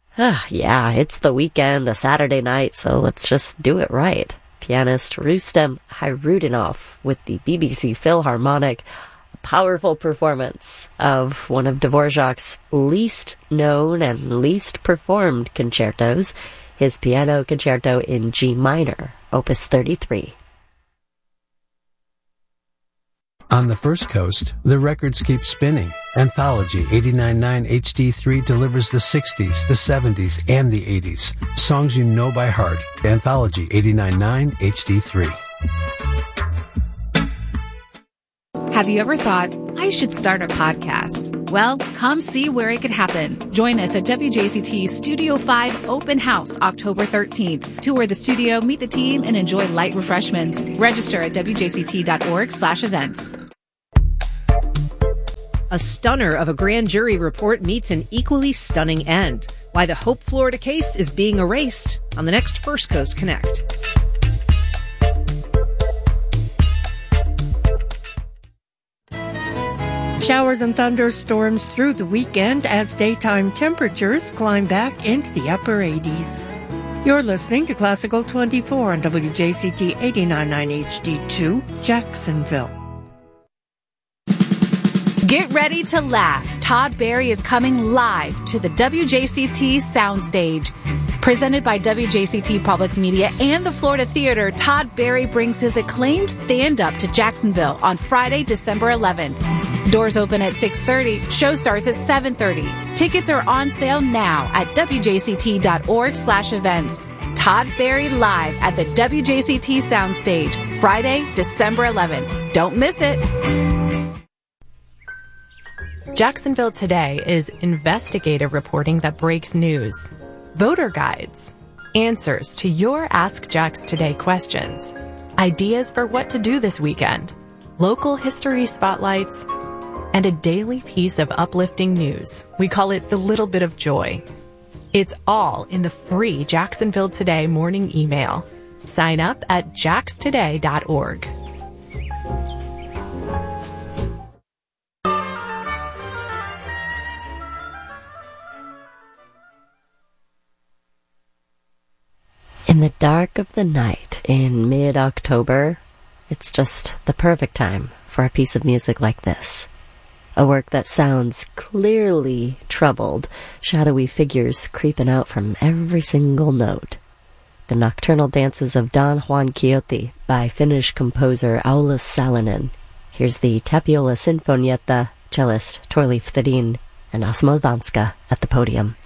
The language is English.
Yeah, it's the weekend, a Saturday night, so let's just do it right. Pianist Rustem Hayruddinov with the BBC Philharmonic, a powerful performance of one of Dvorak's least known and least performed concertos, his Piano Concerto in G minor, Opus 33. On the First Coast, the records keep spinning. Anthology 89.9 HD3 delivers the 60s, the 70s, and the 80s. Songs you know by heart. Anthology 89.9 HD3. Have you ever thought, I should start a podcast? Well, come see where it could happen. Join us at WJCT Studio 5 Open House, October 13th. Tour the studio, meet the team, and enjoy light refreshments. Register at wjct.org/events. A stunner of a grand jury report meets an equally stunning end. Why the Hope, Florida case is being erased on the next First Coast Connect. Showers and thunderstorms through the weekend as daytime temperatures climb back into the upper 80s. You're listening to Classical 24 on WJCT 89.9 HD2, Jacksonville. Get ready to laugh. Todd Barry is coming live to the WJCT Soundstage. Presented by WJCT Public Media and the Florida Theater, Todd Barry brings his acclaimed stand-up to Jacksonville on Friday, December 11th. Doors open at 6:30. Show starts at 7:30. Tickets are on sale now at wjct.org/events. Todd Barry live at the WJCT Soundstage, Friday, December 11th. Don't miss it. Jacksonville Today is investigative reporting that breaks news. Voter guides, answers to your Ask Jax Today questions, ideas for what to do this weekend, local history spotlights, and a daily piece of uplifting news. We call it the little bit of joy. It's all in the free Jacksonville Today morning email. Sign up at jaxtoday.org. In the dark of the night in mid-October, it's just the perfect time for a piece of music like this. A work that sounds clearly troubled, shadowy figures creeping out from every single note. The Nocturnal Dances of Don Juan Quixote by Finnish composer Aulis Salonen. Here's the Tapiola Sinfonietta, cellist Torleif Thedin, and Asmo Vanska at the podium.